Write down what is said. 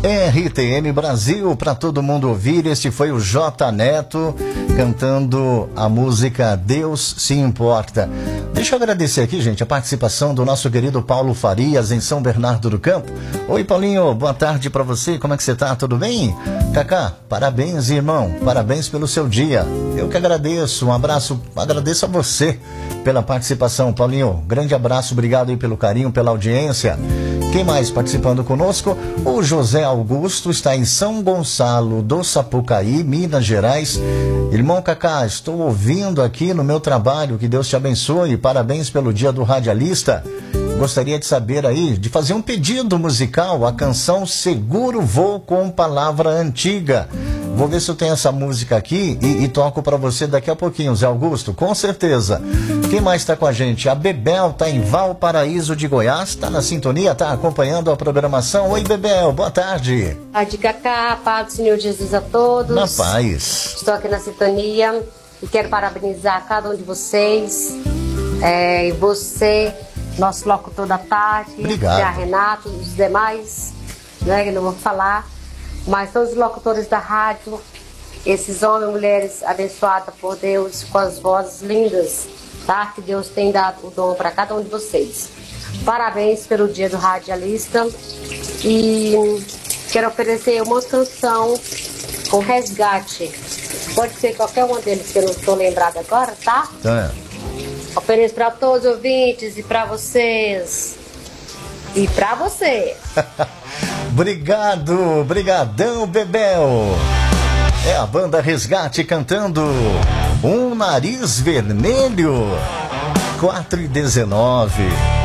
RTM Brasil, para todo mundo ouvir. Este foi o J Neto cantando a música Deus se Importa. Deixa eu agradecer aqui, gente, a participação do nosso querido Paulo Farias em São Bernardo do Campo. Oi, Paulinho, boa tarde para você. Como é que você tá? Tudo bem? Cacá, parabéns, irmão. Parabéns pelo seu dia. Eu que agradeço. Um abraço. Agradeço a você pela participação, Paulinho. Grande abraço. Obrigado aí pelo carinho, pela audiência. Quem mais participando conosco? O José Augusto está em São Gonçalo do Sapucaí, Minas Gerais. Irmão Cacá, estou ouvindo aqui no meu trabalho, que Deus te abençoe, parabéns pelo dia do radialista. Gostaria de saber aí, de fazer um pedido musical, a canção Seguro Vou com Palavra Antiga. Vou ver se eu tenho essa música aqui e toco para você daqui a pouquinho, Zé Augusto, com certeza. Quem mais está com a gente? A Bebel está em Valparaíso de Goiás, está na sintonia, está acompanhando a programação. Oi, Bebel, boa tarde. A de Cacá, paz do Senhor Jesus a todos. Na paz. Estou aqui na sintonia e quero parabenizar cada um de vocês. E você, nosso locutor da tarde. Obrigado. A Renato, os demais, né, que não vou falar. Mas todos os locutores da rádio, esses homens e mulheres abençoados por Deus, com as vozes lindas, tá? Que Deus tem dado o dom para cada um de vocês. Parabéns pelo dia do radialista. E quero oferecer uma canção com resgate. Pode ser qualquer uma deles que eu não estou lembrada agora, tá? Ofereço para todos os ouvintes e para vocês. E para você. Obrigado, brigadão, Bebel. É a banda Resgate cantando Um Nariz Vermelho. 4h19.